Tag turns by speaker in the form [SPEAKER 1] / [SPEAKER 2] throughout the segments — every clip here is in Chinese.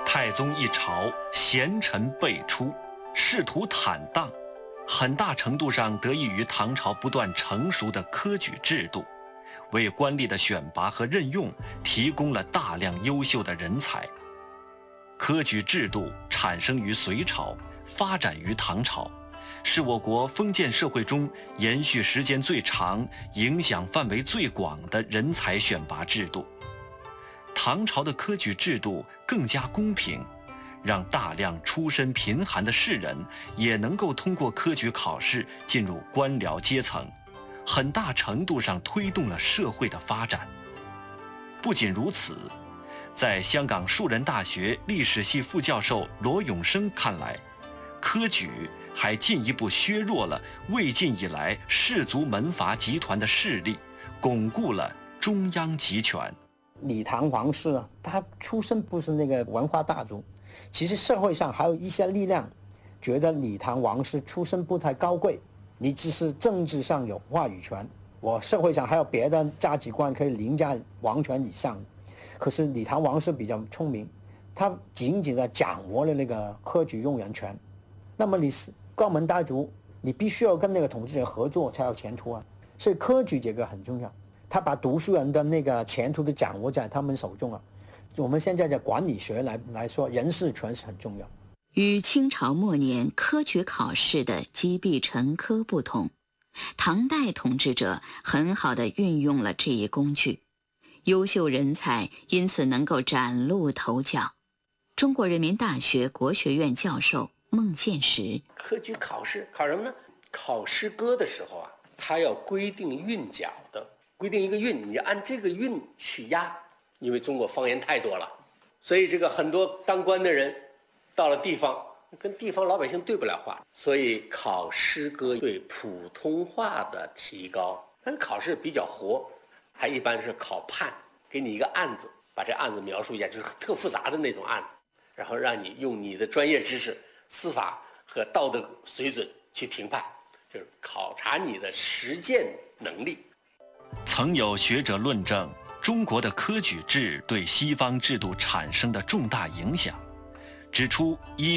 [SPEAKER 1] 太宗一朝，贤臣辈出，仕途坦荡，很大程度上得益于唐朝不断成熟的科举制度，为官吏的选拔和任用提供了大量优秀的人才。科举制度产生于隋朝，发展于唐朝，是我国封建社会中延续时间最长、影响范围最广的人才选拔制度。唐朝的科举制度更加公平，让大量出身贫寒的士人也能够通过科举考试进入官僚阶层，很大程度上推动了社会的发展。不仅如此，在香港树人大学历史系副教授罗永生看来，科举还进一步削弱了魏晋以来士族门阀集团的势力，巩固了中央集权。
[SPEAKER 2] 李唐王室啊，他出身不是那个文化大族，其实社会上还有一些力量觉得李唐王室出身不太高贵，你只是政治上有话语权，我社会上还有别的价值观可以凌驾王权以上。可是李唐王室比较聪明，他紧紧地掌握了那个科举用人权。那么你是高门大族，你必须要跟那个统治者合作才有前途啊。所以科举这个很重要，他把读书人的那个前途都掌握在他们手中啊。我们现在的管理学来说，人事权是很重要。
[SPEAKER 3] 与清朝末年科举考试的积弊成科不同，唐代统治者很好地运用了这一工具，优秀人才因此能够崭露头角。中国人民大学国学院教授孟宪实：
[SPEAKER 4] 科举考试考什么呢？考诗歌的时候啊，它要规定韵脚的，规定一个韵，你按这个韵去押。因为中国方言太多了，所以这个很多当官的人到了地方跟地方老百姓对不了话，所以考诗歌对普通话的提高。但是考试比较活，还一般是考判，给你一个案子，把这案子描述一下，就是特复杂的那种案子，然后让你用你的专业知识、司法和道德水准去评判，就是考察你的实践能力。
[SPEAKER 1] 曾有学者论证中国的科举制对西方制度产生的重大影响，指出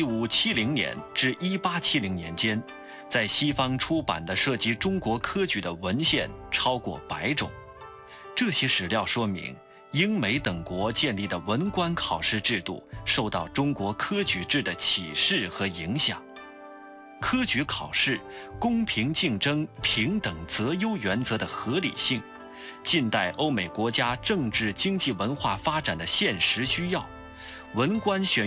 [SPEAKER 1] 1570年至1870年间，在西方出版的涉及中国科举的文献超过100种。这些史料说明，英美等国建立的文官考试制度受到中国科举制的启示和影响。科举考试公平竞争、平等择优原则的合理性，近代欧美国家政治、经济、文化发展的现实需要，文官选